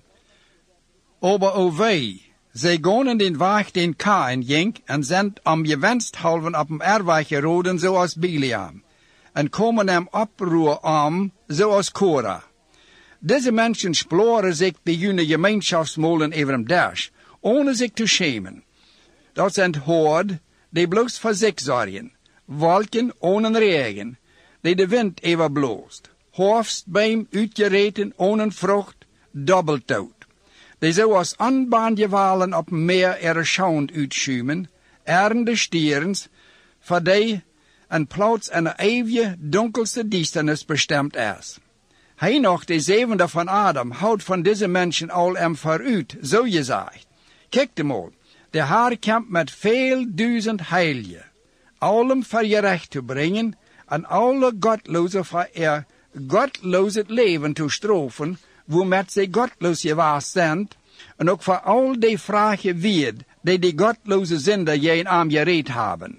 Aber o wei, zij gaan in den weg den Kain ging en zijn om gewenst halven op hem erweg geroden zoals Biliam. En komen hem oproer om zoals Korah. Deze mensen sploren zich bij hun gemeenschapsmolen over hem dash, ohne zich te schemen. Dat zijn hoord, die bloos voor zich zorgen, wolken ohne regen, die de wind even bloost, hoofdbeem uitgereten ohne vrucht, dobbeldood. Die zoals onbaangewalen op meer er schauend uitschuimen, erende stierens, voor die een plaats en een eeuwige donkelste duisternis bestemd is. Hij nog, de zevende van Adam, houdt van deze mensen al hem vooruit, zo gezegd. Kijk mal, de Heer kampt met veel duizend heiligen, allem voor je recht te brengen, en alle godlozen voor er godloos het leven te strofen, waarmet zij godloos gewaast zijn, en ook voor al die vragen weer, die die godloze zinder jij aan gereed hebben.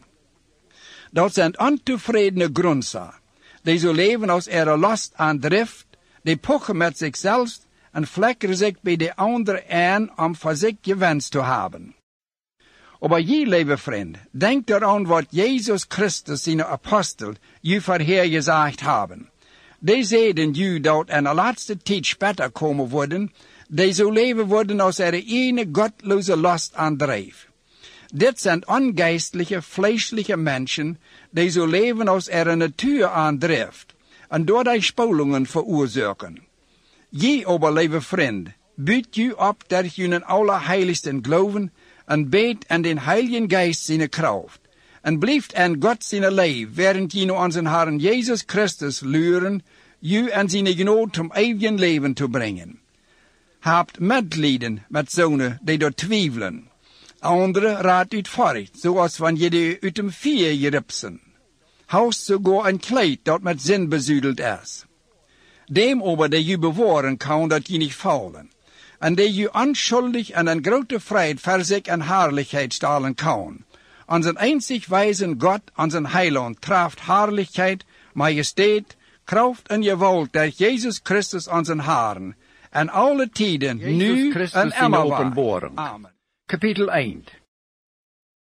Dat zijn ontevredene grondsa, die zo leven als er last aan drift, die pochen met zichzelf en vlekkeren zich bij de anderen aan om voor zich gewenst te hebben. Aber je, lieve vriend, denk eraan wat Jezus Christus zijn apostel je voorheer gezegd hebben. Die zeiden je dat in de laatste tijd später komen worden, die zo leven worden als er ene godloze last aandrijft. Dit zijn ongeistelijke, vleeselijke mensen, die zo leven als er een natuur aandrijft, en door die spolingen veroorzaken. Je, aber, lieve vriend, biedt je op dat je in allerheiligsten geloven, en beet en den Heiligen Geist zijn kracht, en blijft en God zijn leef, während je naar onze Herrn Jezus Christus luren, je en zijn genood om eeuwig leven te brengen. Hebt medelijden met zonen die door twijfelen. Andere raad uit voort, zoals wanneer je uit hem vier geripsen. Houst sogar een kleed dat met zin bezudeld is. Dem aber, die je bewahren kan, dat je niet faulen. En die je onschuldig en een grote vrijheid voor zich en heerlijkheid stalen kan. Onze einzig wijzen God, onze heiland, traft heerlijkheid, majesteit, kracht en gewalt dat Jezus Christus onze Herren, en alle tijden, nu en immer. Amen. Kapitel één.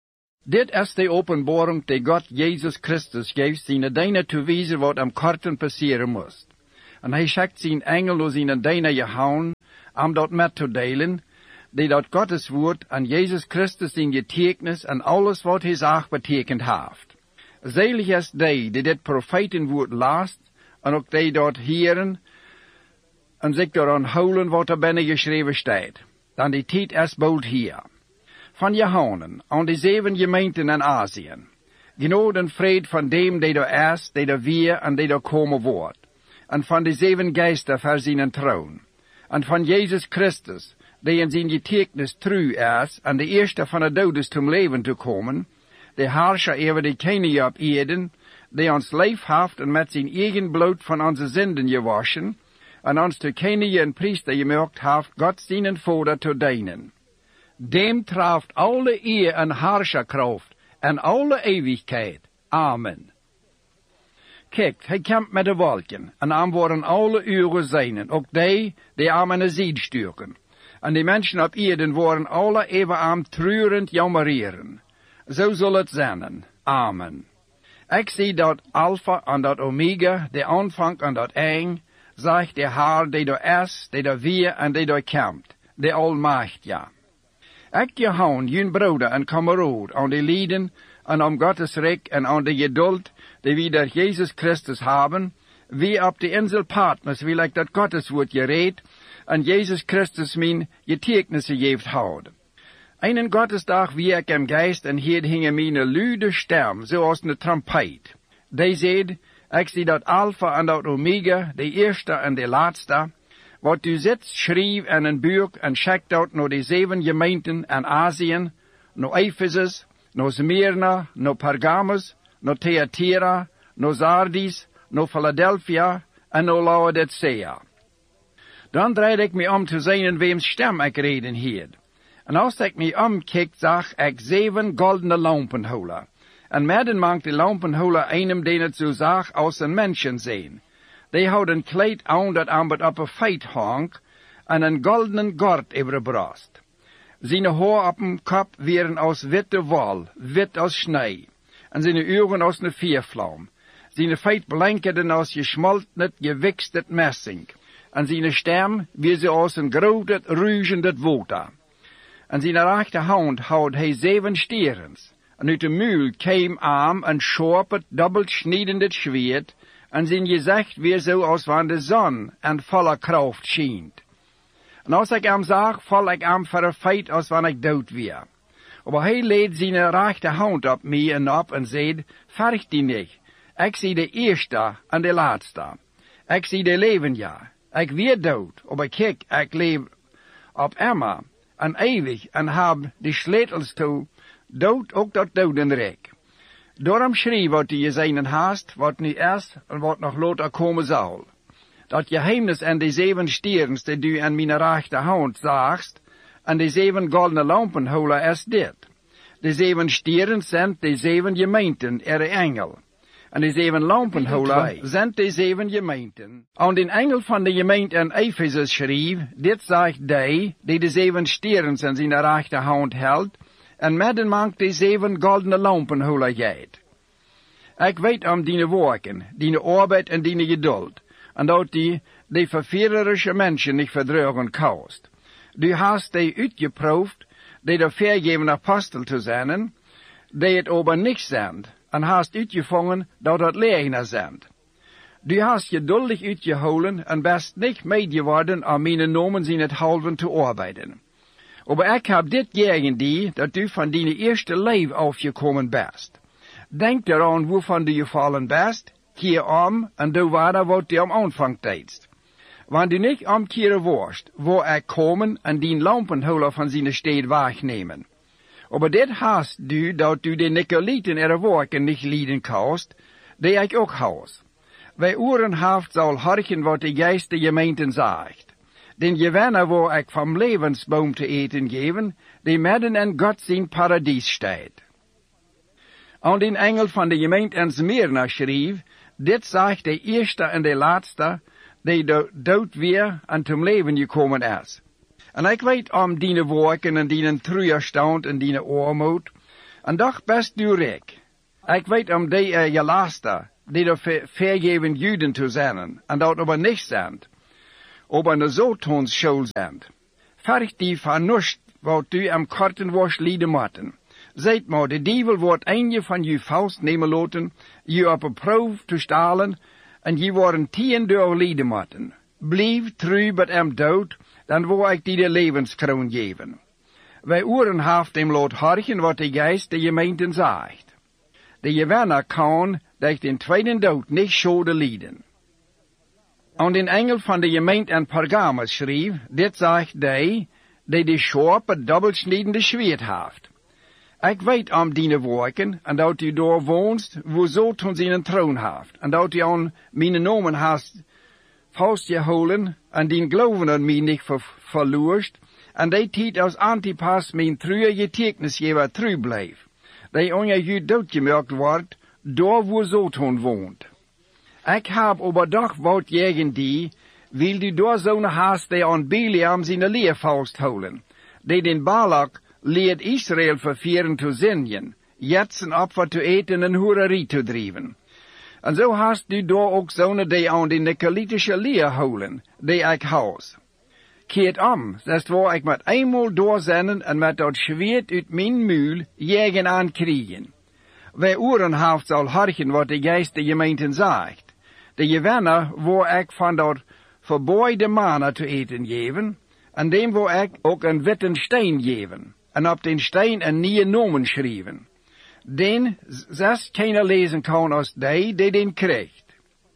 Dit is de openbaring die God Jezus Christus geeft zijn dijnen te wijzen wat am korten passeren moest. En hij schickt zijn engel door zijn dijnen gehouden, om dat met te delen, die dat Gottes woord aan Jezus Christus zijn getekens en alles wat hij zag betekend heeft. Zelig is die die dit profetenwoord laast, en ook die dat heren, en zich daaraan houden wat er binnen geschreven staat. Dan die tijd is bold hier. Van Johannen aan de zeven gemeenten in Azië. Genade en vrede van dem die er is, die er weer en die er komen wordt. En van de zeven geesten voor zijn troon. En van Jezus Christus, die in zijn getekens trouw is, en de eerste van de doden te leven te komen, de harscher over de koningen op Eden, die ons leef heeft en met zijn eigen bloed van onze zinden gewaschen, en ons te koningen en priester gemaakt heeft, God zijn Vader te dienen. Dem treft alle eer en harscherkracht en alle eeuwigheid. Amen. Kijk, hij komt met de wolken, en aan worden alle uren zijn, ook die, die aan mijn zijd sturen. En die mensen op Eden worden alle even aan treurend jammerieren. Zo zal het zijn. Amen. Ik zie dat Alpha en dat Omega, de aanvang en dat eind, zegt de Heer die er is, die er weer en die er komt, de Almachtige. Ik gehouden jun broeder en kameraad aan de lijden en om Gottes rijk en aan de geduld die we door Jezus Christus hebben, wie op de insel Patmos wil ik dat Gottes woord gereed en Jezus Christus mijn getekenissen heeft houden. Einen Gottesdag wie ik im geest en hier hingen mijn luide stem, zoals een trompet. Die zei, ik zie dat Alpha en dat Omega, de eerste en de laatste, wat u zit, schreef en een boek en schickt dat naar de zeven gemeenten in Azië, naar Ephesus, naar Smyrna, naar Pergamus, naar Thyatira, naar Sardis, naar Philadelphia en naar Laodicea. Dan draaide ik me om te zien weems stem ik reden hier. En als ik me omkeek, zag ik zeven goldene lampenholen. En midden maakt de lampenholen einem die het zo zag als een mensen zijn. Die houden een kleed aan dat ambet op een feit hangt, en een goldenen gord over de borst. Zijn haar op een kop waren als witte wol, wit als snee, en zijn ogen als een viervlam. Zijn feit blankerden als geschmoltenet, gewikstedt messing, en zijn stem wie ze als een groot ruizendet water. En zijn rechterhand houdt hij zeven stierens, en uit de muil kwam aan een scherpet, dubbelt schniedendet zwaard, en zijn gezicht weer zo als wanneer de zon en volle kracht schijnt. En als ik hem zag, val ik hem voor een feit als wanneer ik dood weer. Maar hij leed zijn rechterhand op mij en op en zei, vergt die niet. Ik zie de eerste en de laatste. Ik zie de leven ja. Ik weer dood, maar kijk, ik leef op Emma en eeuwig en heb de sleutels toe, dood ook dat dodenrijk. Daarom schreef wat je zijn haast, wat nu is en wat nog later komen zal. Dat geheimnis en de zeven stierens die du aan mijn rechterhand zagst, en de zeven goldene lampenholen is dit. De zeven stierens zijn de zeven gemeenten, er de engel. En de zeven lampenholen zijn de zeven gemeenten. Aan de engel van de gemeente in Ephesus schreef, dit zegt die, die de zeven stierens in zijn rechterhand houdt, en midden maakt de zeven goldene lampenholen gaat. Ik weet om die werken, die arbeid en die geduld, en dat die de ververerische mensen niet verdrugen kost. Du hast die uitgeproefd, die de vergeven apostel te zijn, die het aber niet zijn, en hast uitgevangen dat het legener zijn. Du hast geduldig uitgehouden en best niet meegeworden om mijn nomen in het halven te arbeiden. Maar ik heb dit tegen die, dat du van die eerste leef afgekomen bent. Denk eraan waarvan du gevallen bent, keer om en doe waar wat du am aanvang deedst. Wanneer du niet omkeren worst, waar ik komen en die lampenholen van zijn stad wegnemen. Maar dit haast du, dat du de Nicolieten er werken niet lieden kost, die ik ook haast. Wij oren haft zal harken wat de geest de gemeenten zegt. Den gewenner waar ik van levensboom te eten geven, die midden in God zijn paradies staat. Aan den engel van de gemeente in Smyrna schreef, dit zegt de eerste en de laatste, die do dood weer en zum leven gekomen is. En ik weet om die werken en die treurstand en die armoed, En doch best du rek. Ik weet om die er je laster, die er ver, vergeven Juden te zijn, en dat aber niet zijn, op een zotons school zijn. Verg die van nust, wat u am korten was lieden moeten. Zijt maar, de dievel wordt eentje van je faust nemen laten, je op een proef te stalen, en je worden tien door lieden moeten. Blijf trouw met hem dood, dan wil ik die de levenskroon geven. Wij oren haft hem laat horchen wat de geest de gemeenten zegt. De gewenner kan dat den tweede dood niet schade lijden. En de engel van de gemeente in Pergamus schreef, dit zegt die, die de scherpe, dubbelsnijdende zwaard heeft. Ik weet om die werken, en dat u daar woonst, wo zo toen zijn troon heeft, en dat u aan mijn nomen hast vastgehouden, en die geloven aan mij niet ver, verloorst, en die tijd als Antipas mijn trouwe getekensgever trouw bleef, die onder u doodgemerkt wordt, daar wo zo toen woont. Ik heb overdag wat tegen die, wil u door zo'n haast die aan Biliam zijn leer vasthouden, die den Balak leert Israël vervieren te zenden, jetzt een opfer te eten en hoererie te drijven. En zo hast u door ook zo'n die aan de Nicolitische leer houden, die ik houd. Keert om, dat waar ik met eenmaal doorzenden en met dat zwaard uit mijn muil jegen aan kriegen. Wij oren haft zal harken wat de geest de gemeenten zegt. De gewenner waar ik van dat verboeide manna te eten geven, en dem waar ik ook een witten steen geven, en op den steen een nieuwe nomen schrijven. Den zes keiner lezen kan als die, die den krijgt.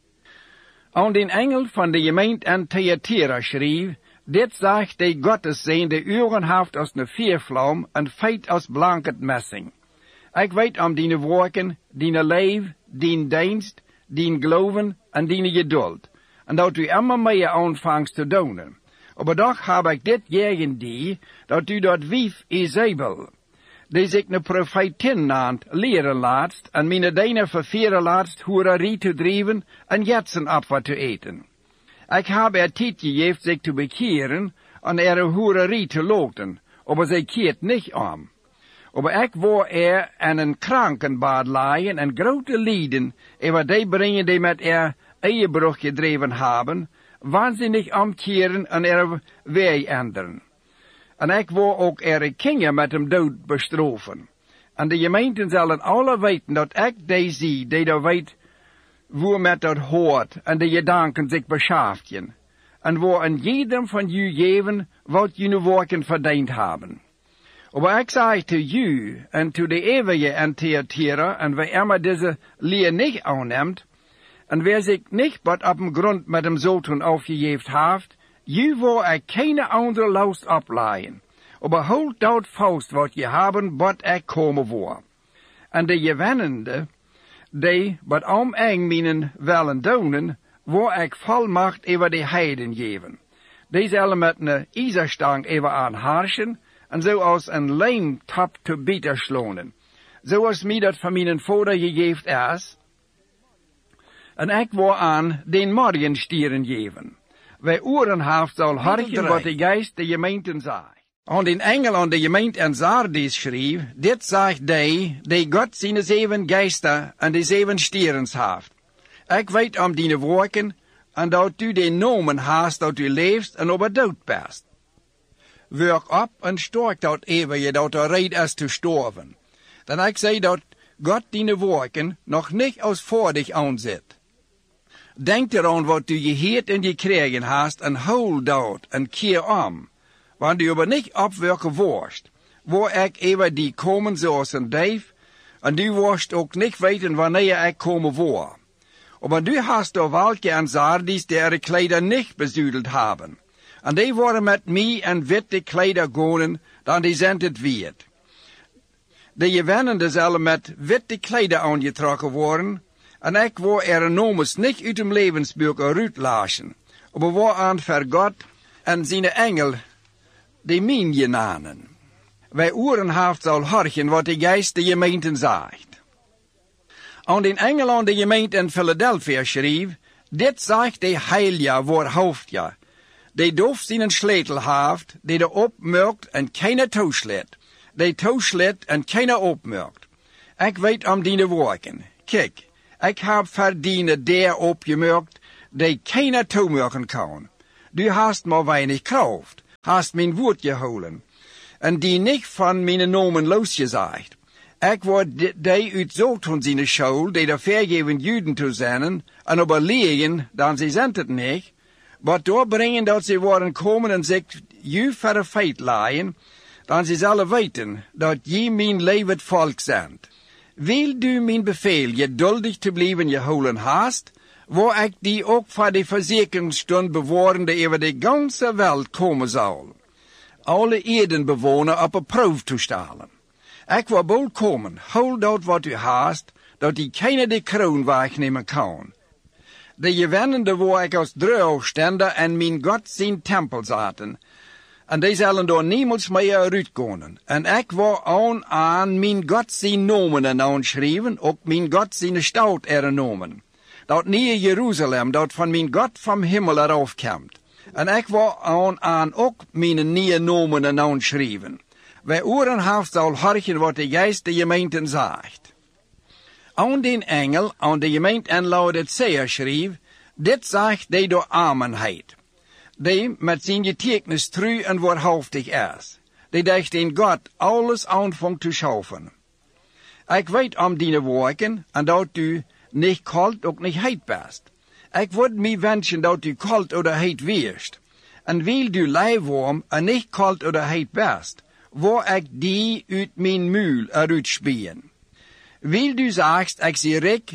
En den engel van de gemeente en Thyatira schreef, dit zegt de Gottes zijn de uren haft als een viervlam en feit als blanket messing. Ik weet om die werken, die leef, die dienst, die geloven en die geduld. En dat u immer meer aanvangt te doen. Maar toch heb ik dit tegen die, dat u dat wief Isabel, die zich een profetin naant, leren laatst, en mijn dijnen ververen laatst hoererie te drijven en jetsen opfer te eten. Ik heb er tijd gegeven zich te bekeren en er een hoererie te loten, maar zij keert niet om. Maar ik wil er aan een krankenbad liggen en grote lijden, over die brengen die met er eiebrug gedreven hebben, waanzinnig omkeren en er wij änderen. En ik wil ook er kinderen met hem dood bestrofen. En de gemeenten zullen alle weten dat ik die zie, die dat weet, hoe met dat hoort, en de gedanken zich beschaaften. En wo aan jedem van u geven, wat jullie werken verdiend hebben. Maar ik zeg te u, en to de eeuwige en Thyatira, en wie immer deze leer niet aanneemt, en wer zich niet wat op een grond met hem zoten aufgegeven heeft, je wil er keine andere last opleiden. Maar houd dat vast wat je hebben, wat er komen voor. En de gewennende, die wat om eng minen willen doen, wil ik volmacht over de heiden geven. Die zullen met een ijzerstang even aan harschen, en zoals een lijmtap te bitter slonen. Zoals mij dat van mijn vader gegeven is. En ik wil aan den morgenstieren geven. Wij oren haft zal harken wat de geest de gemeenten zegt. En den engel aan de gemeente en Sardis schreef, dit zegt die, die God zijn zeven geesten en de zeven stierens heeft. Ik weet om die werken, en dat u de nomen haast dat u leeft en op het dood best. Werk op en stork dat even je dat er reed is te sterven. Dan ik zei dat God die werken nog niet als voor dich aanzet. Denk eraan wat u geheerd en gekregen hast en hou dat en keer om. Want u aber niet opwerken worst, waar ik even die komen zoals een duif, en du worst ook niet weten wanneer ik komen voor. Maar du hast door welke en Sardis die ihre Kleider niet bezuideld hebben. En die worden met mij en witte kleider gonen, dan die zijn het weert. De gewennende zullen met witte kleider aangetrokken worden, en ik wil er nomes niet uit hem levensboek eruit lachen, maar waaraan ver God en zijn engel de min genanen. Wij oren haft zal harken wat de geest de gemeenten zegt. Aan den engel aan de gemeente in Philadelphia schreef, dit zegt de heilige voor hoofdja, die doof zijn sletel heeft, die de opmerkt en keine toeslet, die toeslet en keiner opmerkt. Ik weet om die woorden. Kijk, ik heb verdienen der opgemerkt, die keiner toemerken kan. Du hast maar weinig kracht, hast mijn woord gehouden, en die niet van mijn nomen losgezegd. Ik word die uitzocht van zijn school, die de vergeven Juden te zijn, en overlegen, dan ze zijn het niet, maar doorbrengen dat ze worden komen en zich je voor de feit leien, dan ze zullen weten dat je mijn levend volk bent. Wil du mijn bevel geduldig te blijven gehouden hast, waar ik die ook voor de verzekeringstund bewarende over de ganze wereld komen zal. Alle erdenbewoners op een proef te stellen. Ik wil bol komen, hol dat wat u haast, dat die keiner de kroon wegnemen kan. De gewennende waar ik als druilstender en mijn God zijn tempel zaten, en die zullen door niemals meer uitkomen. En ik wil aan aan mijn God zijn nomen aanschrijven, ook mijn God zijn stad ernomen. Dat nieuwe Jeruzalem, dat van mijn God van hemel eraf komt. En ik wil aan aan ook mijn nieuwe nomen aanschrijven. Wij oren heeft zal horchen wat de geest de gemeenten zegt. Aan den engel, aan de gemeente en Laodicea schreef, dit zegt die door amenheid. Die met zijn getekens trouw en waarhaftig is. Die dacht in God alles aanvangt te schaffen. Ik weet om die woorden en dat u niet kalt ook niet heet bent. Ik word mij wensen dat u kalt oder heet weerst. En wil du lijfwarm en niet kalt oder heet bent, waar ik die uit mijn muil eruit spien. Wil du sagst, ik zie rik,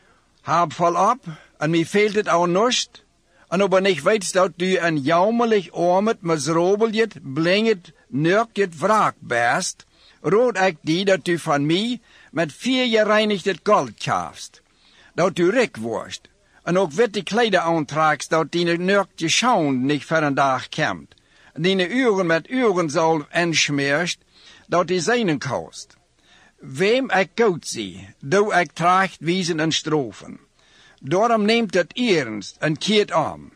heb volop, en mij fehlt het aan nust, en aber nicht weet dat du een jaumelig armet, miserabeljet, blinget, nurkjet wraak best, rood ik die dat du van mij met vier gereinigd gold kaufst, dat du rik worst, en ook witte kleider aantragst, dat die nurkje schaun niet voor een dag komt, en die uren met urenzalf enschmeerst, dat die zijnen kost. Wem ik koud zie, doe ik tracht wijzen en strofen. Daarom neemt het ernst en keert om.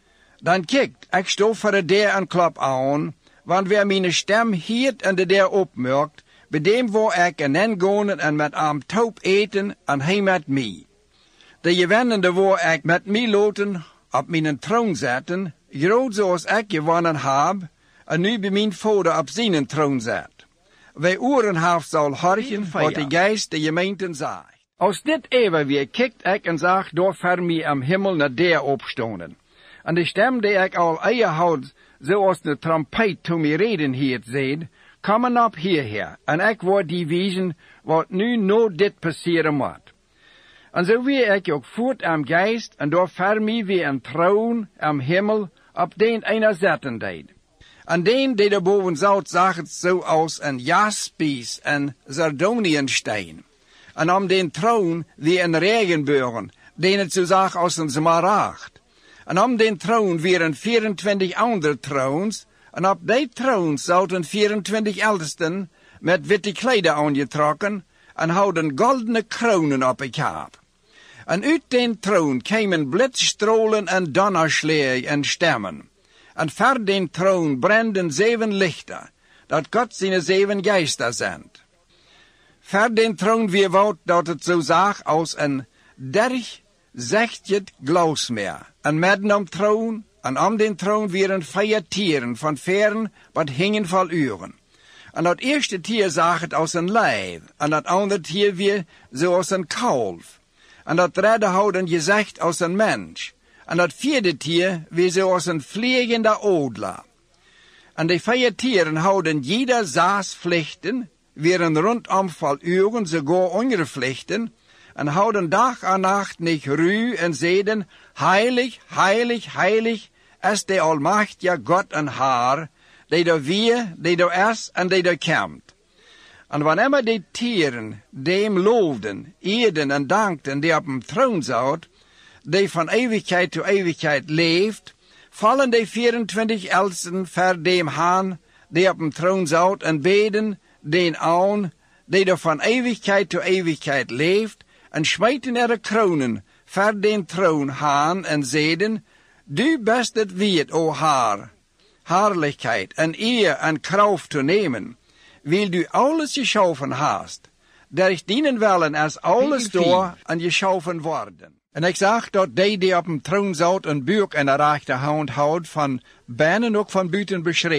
Dan kijkt, ik stof voor de deur en klap aan, want wer mijn stem hiert en de deur opmerkt, bij dem waar ik en hen gaan en met am taub eten en hij met mij. De gewennende waar ik met mij loten op mijn troon zetten, groot zoals ik gewonnen heb, en nu bij mijn vader op zijn troon zet. Wij oren heeft zal horchen wat de geest de gemeenten zegt. Als dit even weer kijkt ik en zag door voor mij am hemel naar der opstonden. En de stem die ik al eier houd, zoals de trompet to mij reden hiert zeid, komen op hierher. En ik word die wezen wat nu no dit passeren moet. En zo weer ik ook voort am geest en door voor mij weer een troon am hemel op den einer zetten deed. En den die daarboven zout zag het zo als een jaspis en sardoniensteen. En om den troon weer een regenbogen, den het zo zag als een smaragd. En om den troon weer een vierentwintig andere troons, en op die troons zouden vierentwintig eldesten met witte kleider aangetrokken, en houden goldene kronen op ik heb. En uit den troon kwamen blitzstrolen en donnerslag en stemmen. En voor den troon branden zeven lichten, dat God zijn zeven geister zendt. Voor den troon weer woud dat het zo zag als een derg zechtig glausmeer. En midden om troon, en om den troon weer een vier tieren van veren wat hingen vol uren. En dat eerste tier zag het als een lijf, en dat andere tier weer zoals een kalf. En dat derde houden gezicht als een mens. En dat vierde tier weer zoals een vliegende odler. En de vier tieren houden jeder zes vlechten, weer een rondom vol uren, sogar andere vlechten, en houden dag en nacht niet ruw en zeden, heilig, heilig, heilig, is de almachtige God en Haar, die er weer, die er is en die er komt. En wanneer die tieren dem loofden, eerden en dankten die op hem troon zat, die van eeuwigheid tot eeuwigheid leeft, vallen de vierentwintig elsten voor dem haan, die op hem troon zat, en beden den aan, die er van eeuwigheid tot eeuwigheid leeft, en smijten er de kronen voor den troon haan en zeden, du best het wiet, o Haar, heerlijkheid en eer en kracht te nemen. weil du alles geschaffen hast. Durch dienen willen als alles door en geschaffen worden. En ik zag dat die die op dem troon zat een buik in de rechterhand houdt van binnen ook van buiten beschreven.